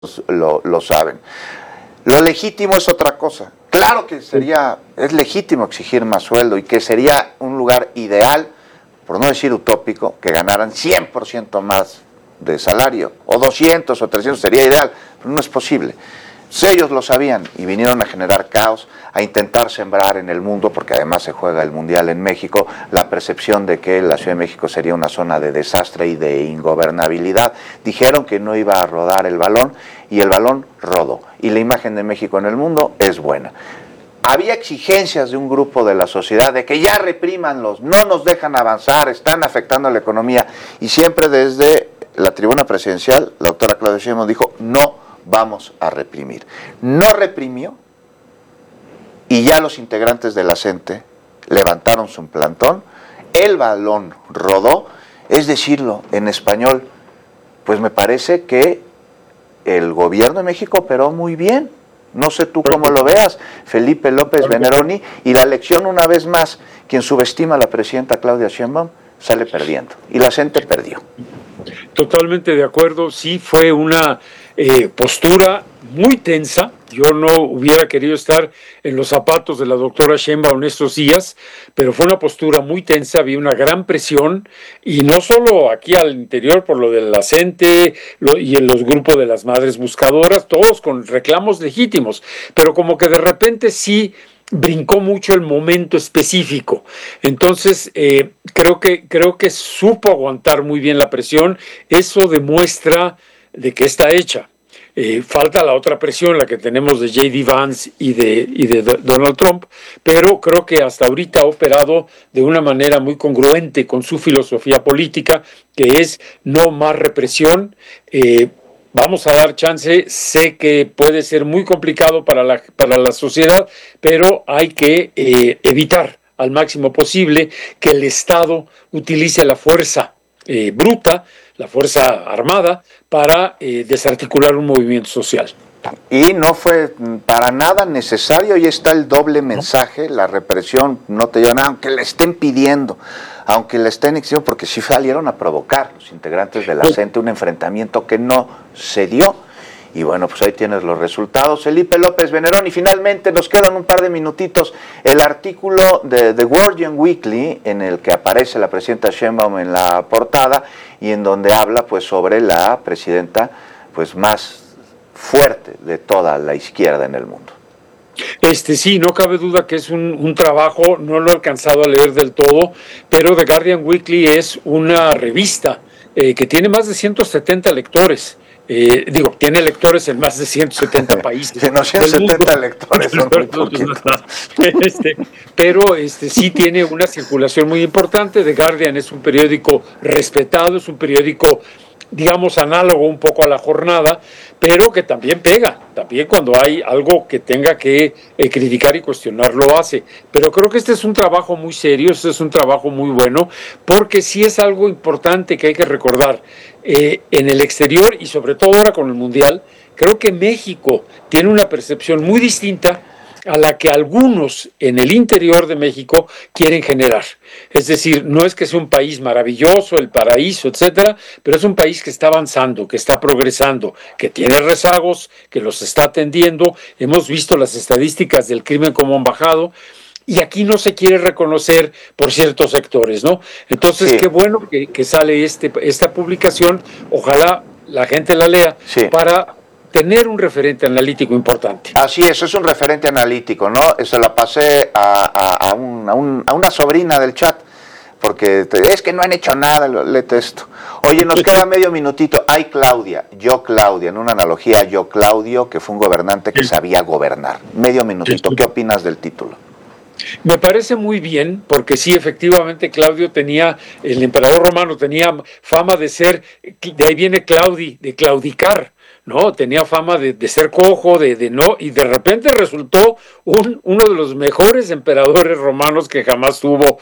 lo saben. Lo legítimo es otra cosa. Claro que es legítimo exigir más sueldo y que sería un lugar ideal, por no decir utópico, que ganaran 100% más de salario, o 200 o 300 sería ideal, pero no es posible. Ellos lo sabían y vinieron a generar caos, a intentar sembrar en el mundo, porque además se juega el Mundial en México, la percepción de que la Ciudad de México sería una zona de desastre y de ingobernabilidad. Dijeron que no iba a rodar el balón y el balón rodó. Y la imagen de México en el mundo es buena. Había exigencias de un grupo de la sociedad de que ya reprímanlos, no nos dejan avanzar, están afectando a la economía. Y siempre desde la tribuna presidencial, la doctora Claudia Sheinbaum dijo, no vamos a reprimir. No reprimió y ya los integrantes de la CENTE levantaron su plantón, el balón rodó, es decirlo en español, pues me parece que el gobierno de México operó muy bien. No sé tú cómo lo veas, Felipe López Veneroni, y la elección una vez más, quien subestima a la presidenta Claudia Sheinbaum sale perdiendo, y la CENTE perdió. Totalmente de acuerdo, sí fue una postura muy tensa. Yo no hubiera querido estar en los zapatos de la doctora Sheinbaum estos días, pero fue una postura muy tensa, había una gran presión, y no solo aquí al interior por lo de la CENTE y en los grupos de las madres buscadoras, todos con reclamos legítimos, pero como que de repente sí brincó mucho el momento específico. Entonces, creo que supo aguantar muy bien la presión. Eso demuestra de que está hecha. Falta la otra presión, la que tenemos de J.D. Vance y de Donald Trump, pero creo que hasta ahorita ha operado de una manera muy congruente con su filosofía política, que es no más represión. Vamos a dar chance, sé que puede ser muy complicado para la sociedad, pero hay que evitar al máximo posible que el Estado utilice la fuerza bruta, la fuerza armada, para desarticular un movimiento social. Y no fue para nada necesario, y está el doble mensaje, la represión no te lleva nada, aunque le estén pidiendo, aunque le estén exigiendo, porque sí salieron a provocar los integrantes de la CENTE un enfrentamiento que no se dio. Y bueno, pues ahí tienes los resultados. Felipe López Veneroni, y finalmente nos quedan un par de minutitos. El artículo de The Guardian Weekly, en el que aparece la presidenta Sheinbaum en la portada, y en donde habla pues sobre la presidenta pues más fuerte de toda la izquierda en el mundo. Sí, no cabe duda que es un trabajo, no lo he alcanzado a leer del todo, pero The Guardian Weekly es una revista que tiene más de 170 lectores. Tiene lectores en más de 170 países. No, 170 lectores son muy poquitos. Pero sí tiene una circulación muy importante. The Guardian es un periódico respetado, es un periódico, digamos, análogo un poco a La Jornada, pero que también pega, también cuando hay algo que tenga que criticar y cuestionar lo hace. Pero creo que este es un trabajo muy serio, este es un trabajo muy bueno, porque sí es algo importante que hay que recordar. En el exterior y sobre todo ahora con el Mundial, creo que México tiene una percepción muy distinta a la que algunos en el interior de México quieren generar. Es decir, no es que sea un país maravilloso, el paraíso, etcétera, pero es un país que está avanzando, que está progresando, que tiene rezagos, que los está atendiendo. Hemos visto las estadísticas del crimen como han bajado, y aquí no se quiere reconocer por ciertos sectores, ¿no? Entonces, sí, qué bueno que sale esta publicación. Ojalá la gente la lea, sí, para tener un referente analítico importante. Así es un referente analítico, ¿no? Se la pasé a una sobrina del chat, porque es que no han hecho nada, léete esto. Oye, nos queda medio minutito. Ay, Claudia, en una analogía, yo Claudio, que fue un gobernante que sabía gobernar. Medio minutito, ¿qué opinas del título? Me parece muy bien, porque sí, efectivamente, el emperador romano tenía fama de ser, de ahí viene de claudicar, ¿no? Tenía fama de ser cojo, no, y de repente resultó uno de los mejores emperadores romanos que jamás tuvo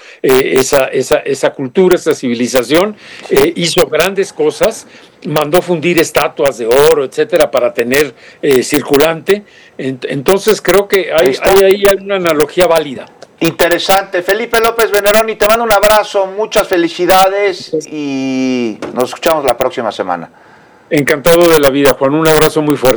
esa cultura, esa civilización. Hizo grandes cosas, mandó fundir estatuas de oro, etcétera, para tener circulante. Entonces creo que hay una analogía válida. Interesante. Felipe López Veneroni, te mando un abrazo, muchas felicidades y nos escuchamos la próxima semana. Encantado de la vida, Juan. Un abrazo muy fuerte.